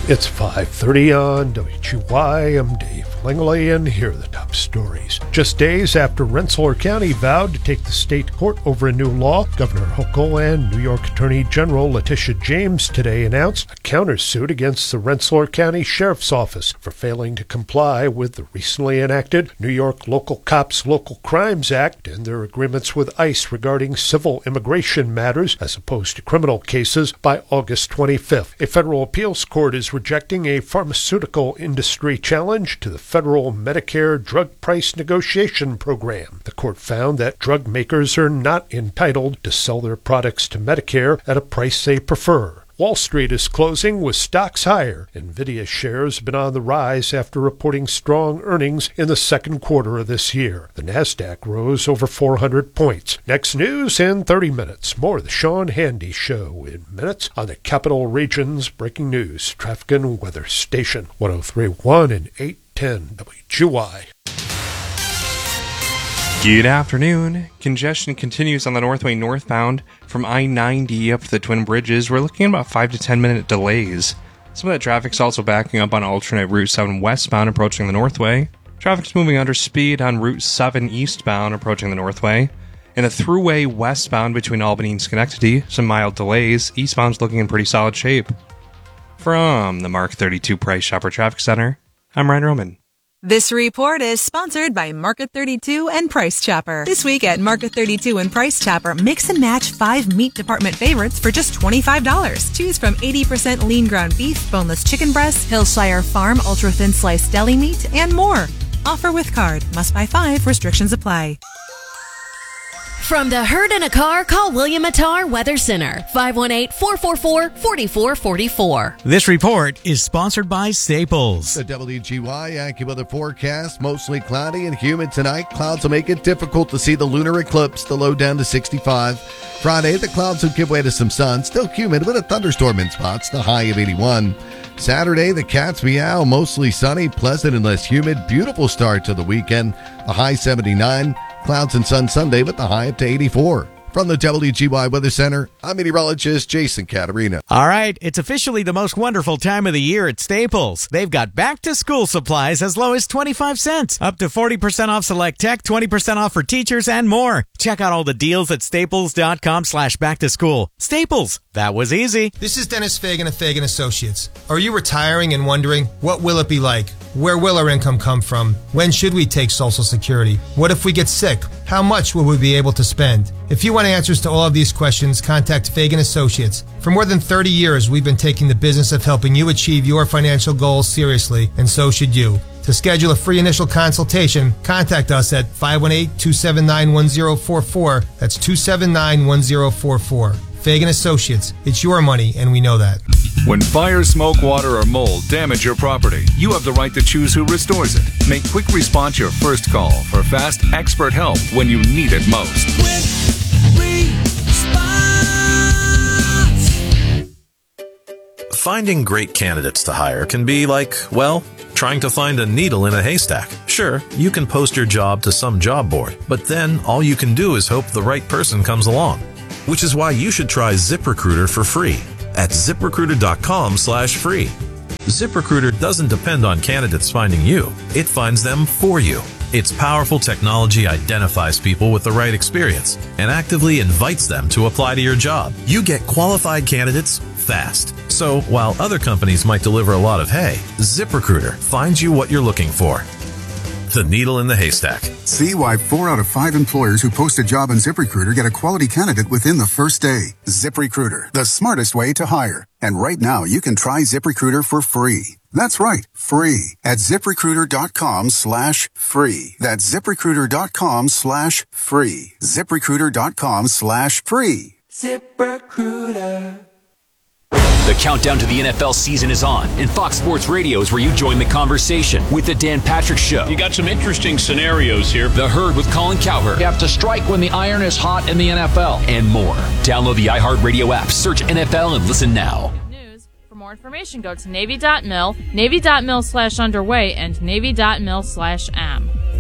It's 5:30 on WGY. I'm Dave Langley, and here are the top stories. Just days after Rensselaer County vowed to take the state court over a new law, Governor Hochul and New York Attorney General Letitia James today announced a countersuit against the Rensselaer County Sheriff's Office for failing to comply with the recently enacted New York Local Cops Local Crimes Act and their agreements with ICE regarding civil immigration matters as opposed to criminal cases by August 25th. A federal appeals court is rejecting a pharmaceutical industry challenge to the federal Medicare drug price negotiation program. The court found that drug makers are not entitled to sell their products to Medicare at a price they prefer. Wall Street is closing with stocks higher. Nvidia shares have been on the rise after reporting strong earnings in the second quarter of this year. The Nasdaq rose over 400 points. Next news in 30 minutes. More of the Sean Handy Show in minutes on the Capital Region's breaking news traffic and weather station 103.1 and 810 WGY. Good afternoon. Congestion continues on the Northway northbound from I-90 up to the Twin Bridges. We're looking at about 5 to 10 minute delays. Some of that traffic's also backing up on alternate Route 7 westbound approaching the Northway. Traffic's moving under speed on Route 7 eastbound approaching the Northway. In the Thruway westbound between Albany and Schenectady, some mild delays. Eastbound's looking in pretty solid shape. From the Mark 32 Price Chopper Traffic Center, I'm Ryan Roman. This report is sponsored by Market 32 and Price Chopper. This week at Market 32 and Price Chopper, mix and match 5 meat department favorites for just $25. Choose from 80% lean ground beef, boneless chicken breasts, Hillshire Farm ultra thin sliced deli meat, and more. Offer with card. Must buy 5. Restrictions apply. From the herd in a car, call William Attar Weather Center, 518-444-4444. This report is sponsored by Staples. The WGY AccuWeather forecast, mostly cloudy and humid tonight. Clouds will make it difficult to see the lunar eclipse, the low down to 65. Friday, the clouds will give way to some sun, still humid with a thunderstorm in spots, the high of 81. Saturday, the cats meow, mostly sunny, pleasant and less humid. Beautiful start to the weekend, the high 79. Clouds and sun Sunday with the high up to 84. From the WGY Weather Center, I'm meteorologist Jason Caterina. All right, it's officially the most wonderful time of the year at Staples. They've got back-to-school supplies as low as 25 cents, up to 40% off select tech, 20% off for teachers, and more. Check out all the deals at staples.com/back-to-school. Staples, that was easy. This is Dennis Fagan of Fagan Associates. Are you retiring and wondering, what will it be like? Where will our income come from? When should we take Social Security? What if we get sick? How much will we be able to spend? If you want answers to all of these questions, contact Fagan Associates. For more than 30 years, we've been taking the business of helping you achieve your financial goals seriously, and so should you. To schedule a free initial consultation, contact us at 518-279-1044. That's 279-1044. Fagan Associates. It's your money, and we know that. When fire, smoke, water, or mold damage your property, you have the right to choose who restores it. Make Quick Response your first call for fast, expert help when you need it most. Quick Response. Finding great candidates to hire can be like, well, trying to find a needle in a haystack. Sure, you can post your job to some job board, but then all you can do is hope the right person comes along. Which is why you should try ZipRecruiter for free at ZipRecruiter.com/free. ZipRecruiter doesn't depend on candidates finding you. It finds them for you. Its powerful technology identifies people with the right experience and actively invites them to apply to your job. You get qualified candidates fast. So while other companies might deliver a lot of hay, ZipRecruiter finds you what you're looking for. The needle in the haystack. See why 4 out of 5 employers who post a job on ZipRecruiter get a quality candidate within the first day. ZipRecruiter, the smartest way to hire. And right now, you can try ZipRecruiter for free. That's right, free at ZipRecruiter.com/free. That's ZipRecruiter.com/free. ZipRecruiter.com/free. ZipRecruiter. The countdown to the NFL season is on, and Fox Sports Radio is where you join the conversation with The Dan Patrick Show. You got some interesting scenarios here. The Herd with Colin Cowherd. You have to strike when the iron is hot in the NFL. And more. Download the iHeartRadio app, search NFL, and listen now. For more information, go to Navy.mil, Navy.mil/underway, and Navy.mil/am.